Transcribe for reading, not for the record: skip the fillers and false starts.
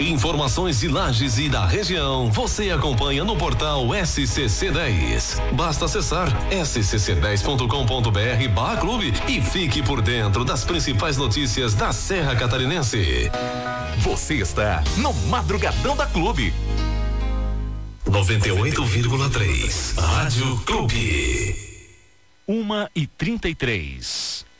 Informações de Lages e da região você acompanha no portal SCC10. Basta acessar scc10.com.br/clube e fique por dentro das principais notícias da Serra Catarinense. Você está no Madrugadão da Clube. 98,3 Rádio Clube. 1h33.